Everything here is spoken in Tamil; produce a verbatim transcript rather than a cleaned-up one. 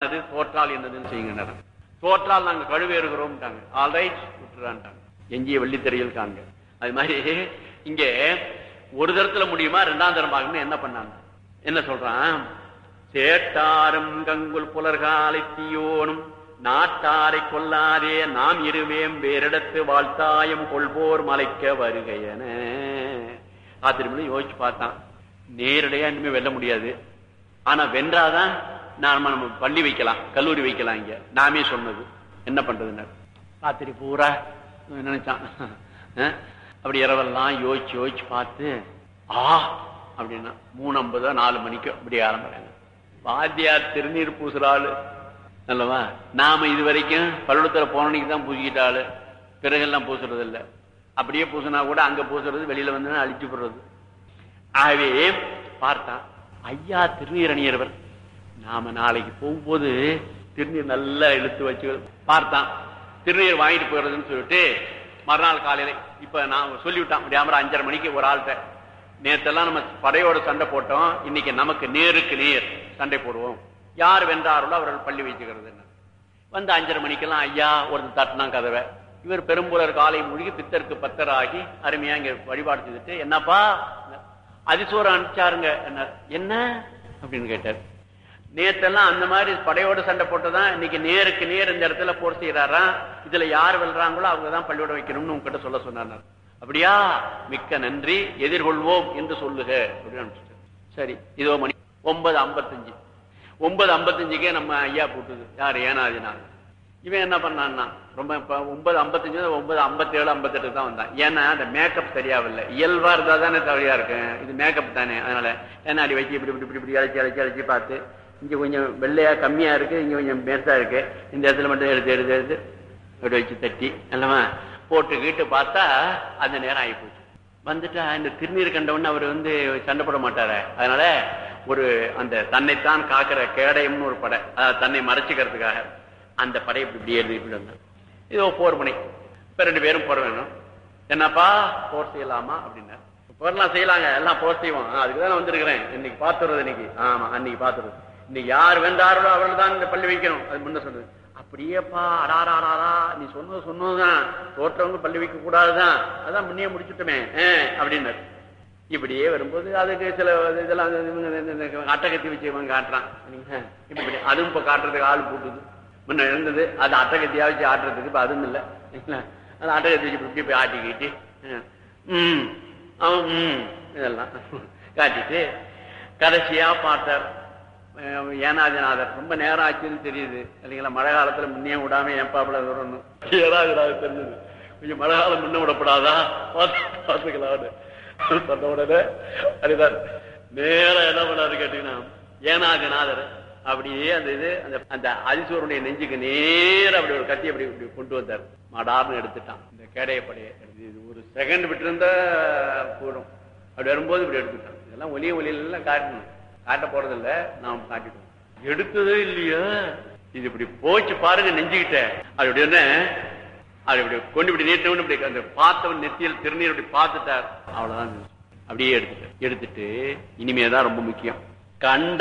என்னது தோற்றால் என்னதுன்னு செய்யுங்க. தோற்றால் நாங்க கழுவேறுகிறோம்ட்டாங்க. ஆல்ரைட் விட்டுறான்ட்டாங்க. எஞ்சிய வெள்ளித்திரையில் காண்க. அது மாதிரி இங்க ஒரு தரத்துல முடியுமா ரெண்டாம் தரம் பார்க்கணும். என்ன பண்ணாங்க, என்ன சொல்றான், சேட்டாரும் கங்குல் புலர்காலை தீயோனும் நாட்டாரை கொல்லாதே நாம் இருவேம் வேறிடத்து வாழ்த்தாயம் கொள்வோர் மலைக்க வருகையன. ஆத்திரமே யோசிச்சு பார்த்தான். நேரடியா இனிமே வெல்ல முடியாது, ஆனா வென்றாதான் நாம நம்ம பள்ளி வைக்கலாம், கல்லூரி வைக்கலாம். இங்க நாமே சொன்னது என்ன பண்றதுன்னு ராத்திரி பூரா நினைச்சான். அப்படி இரவெல்லாம் யோசிச்சு யோசிச்சு பார்த்து ஆ அப்படின்னா மூணு ஐம்பதோ நாலு மணிக்கோ இப்படி ஆரம்பிறாங்க. வாத்தியார் திருநீர் பூசுறாள் அல்லவா. நாம இது வரைக்கும் பள்ளிக்கூடத்துல போனனைக்கு தான் பூசிக்கிட்டாள், பிறகெல்லாம் பூசுறது இல்லை. அப்படியே பூசினா கூட அங்க பூசுறது வெளியில வந்து அழிச்சு போடுறது. ஆகவே பார்த்தான், ஐயா திருநீர் அணியர்வர், நாம நாளைக்கு போகும்போது திருநீர் நல்லா இழுத்து வச்சு பார்த்தான். திருநீர் வாங்கிட்டு போயிடுறதுன்னு சொல்லிட்டு மறுநாள் காலையில இப்ப நான் சொல்லிவிட்டான் முடியாம அஞ்சரை மணிக்கு ஒரு ஆள்கிட்ட, நேத்தெல்லாம் நம்ம படையோட சண்டை போட்டோம், இன்னைக்கு நமக்கு நேருக்கு நேர் சண்டை போடுவோம், யார் வென்றார்களோ அவர்கள் பள்ளி வைச்சுக்கிறது. வந்து அஞ்சரை மணிக்கெல்லாம் ஐயா ஒருத்தர் தட்டினா கதவை. இவர் பெரும்புலர் காலை மூழ்கி பித்தருக்கு பத்தர் ஆகி அருமையா இங்க வழிபாடு செய்துட்டு, என்னப்பா அதிசோரம் அனுப்பிச்சாருங்க. என்ன என்ன அப்படின்னு கேட்டார். நேத்தெல்லாம் அந்த மாதிரி படையோட சண்டை போட்டதான் இன்னைக்கு நேருக்கு நேர் இந்த இடத்துல போர் செய்யறாரா, இதுல யார் வெல்றாங்களோ அவங்கதான் பள்ளியோட வைக்கணும்னு உங்ககிட்ட சொல்ல சொன்னார். அப்படியா, மிக்க நன்றி, எதிர்கொள்வோம் என்று சொல்லுக அப்படின்னு அனுப்பிச்சிட்டார். சரி, இதோ மணி ஒன்பது ஐம்பத்தஞ்சு ஒன்பது ஐம்பத்தஞ்சுக்கே நம்ம ஐயா போட்டுது. யார் ஏனாதினாங்க. இவன் என்ன பண்ணான்னா ரொம்ப ஒன்பது ஐம்பத்தஞ்சு ஒன்பது ஐம்பத்தி ஏழு ஐம்பத்தி எட்டு தான் வந்தான். ஏன்னா அந்த மேக்கப் சரியாவில்லை, இயல்பா இருந்தா தானே தவறியா இருக்கு, இது மேக்கப் தானே. அதனால என்ன அடி வச்சு இப்படி இப்படி இப்படி அழைச்சி அழைச்சி அழைச்சி பார்த்து இங்க கொஞ்சம் வெள்ளையா கம்மியா இருக்கு, இங்க கொஞ்சம் பெருசா இருக்கு, இந்த இடத்துல மட்டும் எடுத்து எடுத்து எடுத்து அப்படி வச்சு தட்டி அல்லவா போட்டுக்கிட்டு பார்த்தா அந்த நேரம் ஆகி போச்சு. வந்துட்டா இந்த திருநீர் கண்டவன்னு அவர் வந்து சண்டை போட மாட்டாரு. அதனால ஒரு அந்த தன்னைத்தான் காக்கிற கேடயம்னு ஒரு படை, தன்னை மறைச்சிக்கிறதுக்காக அந்த படை இப்படி இப்படி எழுதிட்டு வந்தேன். இதோ போர் முனை, இப்ப ரெண்டு பேரும் போற வேணும். என்னப்பா போர் செய்யலாமா அப்படின்னா, போர்லாம் செய்யலாங்க, எல்லாம் போர் செய்வோம், அதுக்குதான் வந்திருக்கிறேன், இன்னைக்கு பாத்துறது. இன்னைக்கு ஆமா அன்னைக்கு பாத்துறது, இன்னைக்கு யார் வென்றார்களோ அவர்கள் தான் இந்த பள்ளி வைக்கணும். அது முன்ன சொல்றது. அப்படியேப்பா அடாராடாரா நீ சொன்னது சொன்னதுதான், தோற்றவங்க பள்ளி வைக்க கூடாதுதான், அதான் முன்னே முடிச்சுட்டோமே அப்படின்னாரு. இப்படியே வரும்போது அதுக்கு சில இதெல்லாம் அட்டகத்தி வச்சு இவன் காட்டுறான். இப்படி அதுவும் இப்ப காட்டுறதுக்கு ஆள் கூட்டுது. முன்ன இருந்தது அது அட்டகத்தியா வச்சு ஆட்டுறதுக்கு இப்ப அதுவும் இல்லை. அது அட்டகத்தி வச்சு இப்படி போய் ஆட்டிக்கிட்டு உம் அவன் உம் இதெல்லாம் காட்டிட்டு கடைசியா பார்த்தார் ஏனாதிநாதர். ரொம்ப நேரம் ஆச்சுன்னு தெரியுது இல்லைங்களா, மழை காலத்துல முன்னே விடாம ஏன் பாப்பல வரணும், ஏனாதிநாத தெரிஞ்சது. கொஞ்சம் மழை காலம் முன்ன விடப்படாதா பார்த்துக்கலாம்னு சொன்ன உடனே அதுதான் நேரம் என்ன பண்ணாரு கேட்டீங்கன்னா, ஏனாதிநாதர் அப்படியே அந்த இது அந்த அந்த அதிசோருடைய நெஞ்சுக்கு நேரம் அப்படி ஒரு கத்தி அப்படி இப்படி கொண்டு வந்தார். மாடார்னு எடுத்துட்டான் இந்த கேடையப்படையை. இது ஒரு செகண்ட் விட்டு இருந்தா போடும், அப்படி வரும்போது இப்படி எடுத்துட்டான். இதெல்லாம் ஒலிய ஒலியில காட்டணும், காட்ட போறது இல்ல, நாம் காட்டிட்டோம். எடுத்ததே இல்லையா, இது இப்படி போச்சு பாருங்க நெஞ்சுக்கிட்ட. அது அப்படி என்ன அது இப்படி கொண்டு இப்படி நீட்டவன் இப்படி அந்த பார்த்தவன் நெத்தியில் திருநீர் அப்படி பார்த்துட்டார். அவ்வளவுதான், அப்படியே எடுத்துட்டு எடுத்துட்டு இனிமேதான் ரொம்ப முக்கியம். கண்ட